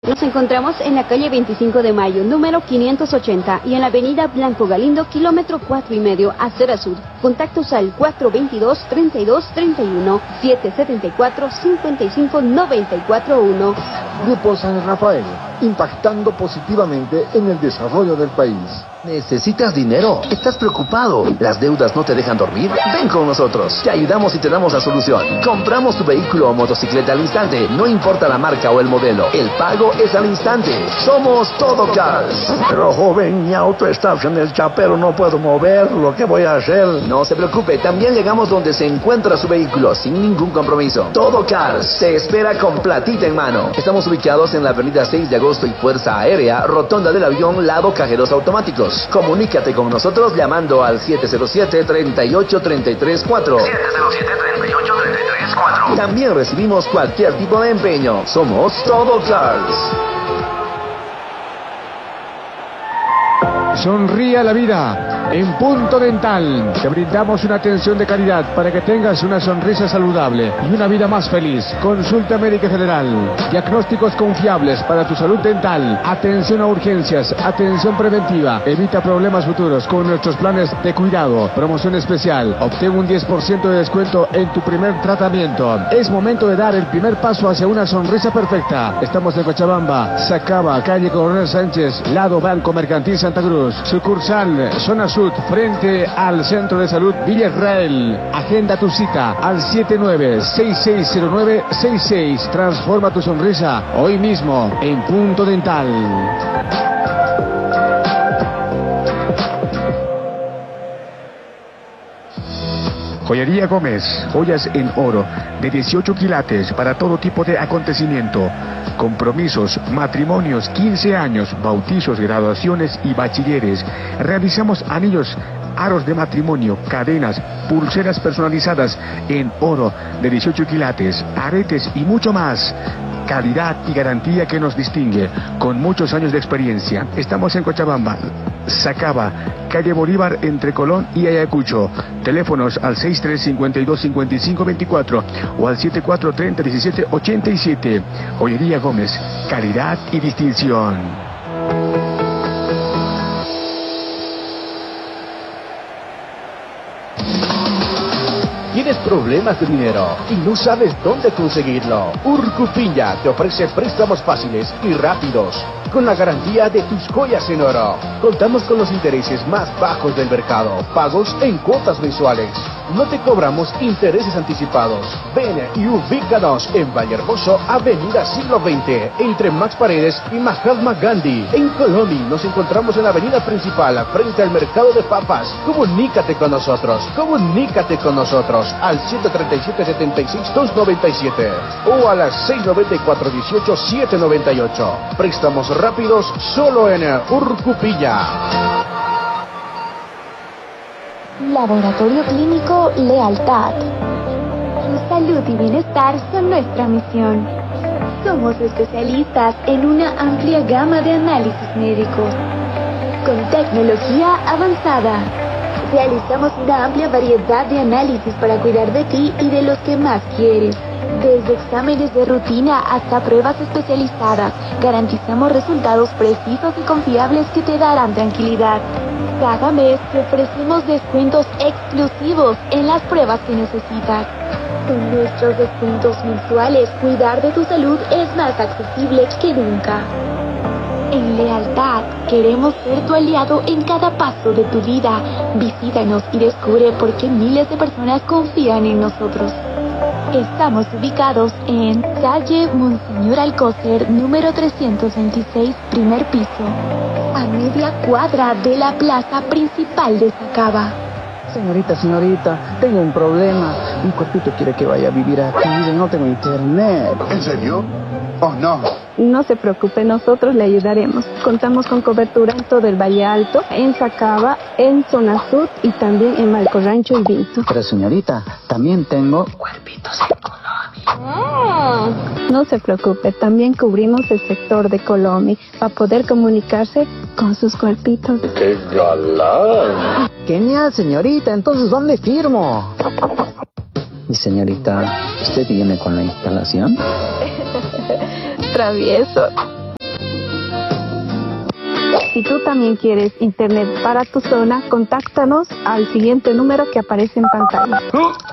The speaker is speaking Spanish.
Nos encontramos en la calle 25 de Mayo, número 580, y en la avenida Blanco Galindo, kilómetro 4,5, Acera Sur. Contactos al 422-3231, 774-55941. Grupo San Rafael, impactando positivamente en el desarrollo del país. ¿Necesitas dinero? ¿Estás preocupado? ¿Las deudas no te dejan dormir? Ven con nosotros. Te ayudamos y te damos la solución. Compramos tu vehículo o motocicleta al instante. No importa la marca o el modelo. El pago es al instante. Somos Todo Cars. Pero joven, mi auto está en el chapero. No puedo moverlo. ¿Qué voy a hacer? No se preocupe. También llegamos donde se encuentra su vehículo sin ningún compromiso. Todo Cars te espera con platita en mano. Estamos ubicados en la avenida 6 de agosto y Fuerza Aérea, Rotonda del Avión, lado Cajeros Automáticos. Comunícate con nosotros llamando al 707-38-334. 707-38-334. También recibimos cualquier tipo de empeño. Somos Todo Cars. Sonríe a la vida. En Punto Dental te brindamos una atención de calidad para que tengas una sonrisa saludable y una vida más feliz. Consulta médica general, diagnósticos confiables para tu salud dental, atención a urgencias, atención preventiva, evita problemas futuros con nuestros planes de cuidado. Promoción especial, obtén un 10% de descuento en tu primer tratamiento. Es momento de dar el primer paso hacia una sonrisa perfecta. Estamos en Cochabamba, Sacaba, calle Coronel Sánchez, lado Banco Mercantil Santa Cruz. Sucursal, zona sur, frente al Centro de Salud Villa Israel. Agenda tu cita al 79-6609-66. Transforma tu sonrisa hoy mismo en Punto Dental. Joyería Gómez, joyas en oro de 18 quilates para todo tipo de acontecimiento, compromisos, matrimonios, 15 años, bautizos, graduaciones y bachilleres. Realizamos anillos, aros de matrimonio, cadenas, pulseras personalizadas en oro de 18 quilates, aretes y mucho más. Calidad y garantía que nos distingue, con muchos años de experiencia. Estamos en Cochabamba, Sacaba, calle Bolívar, entre Colón y Ayacucho. Teléfonos al 6352-5524 o al 7430-1787. Joyería Gómez, calidad y distinción. ¿Tienes problemas de dinero y no sabes dónde conseguirlo? Urcupiña te ofrece préstamos fáciles y rápidos, con la garantía de tus joyas en oro. Contamos con los intereses más bajos del mercado, pagos en cuotas mensuales. No te cobramos intereses anticipados. Ven y ubícanos en Vallehermoso, Avenida Siglo XX, entre Max Paredes y Mahatma Gandhi. En Colombia nos encontramos en la avenida principal, frente al mercado de papas. Comunícate con nosotros al 137-76-297 o a las 694-18-798. Préstamos rápidos solo en Urcupiña. Laboratorio Clínico Lealtad. Tu salud y bienestar son nuestra misión. Somos especialistas en una amplia gama de análisis médicos, con tecnología avanzada. Realizamos una amplia variedad de análisis para cuidar de ti y de los que más quieres. Desde exámenes de rutina hasta pruebas especializadas, garantizamos resultados precisos y confiables que te darán tranquilidad. Cada mes te ofrecemos descuentos exclusivos en las pruebas que necesitas. Con nuestros descuentos mensuales, cuidar de tu salud es más accesible que nunca. En Lealtad, queremos ser tu aliado en cada paso de tu vida. Visítanos y descubre por qué miles de personas confían en nosotros. Estamos ubicados en calle Monseñor Alcócer, número 326, primer piso, a media cuadra de la plaza principal de Sacaba. Señorita, tengo un problema. Mi cuerpito quiere que vaya a vivir aquí y no tengo internet. ¿En serio? Oh, no. No se preocupe, nosotros le ayudaremos. Contamos con cobertura en todo el Valle Alto, en Sacaba, en Zona Sur y también en Marco Rancho y Vinto. Pero señorita, también tengo cuerpitos en Colombia. No se preocupe, también cubrimos el sector de Colombia para poder comunicarse con sus cuerpitos. ¡Qué galán! Genial, señorita, entonces ¿dónde firmo? Y señorita, ¿usted viene con la instalación? Travieso. Si tú también quieres internet para tu zona, contáctanos al siguiente número que aparece en pantalla.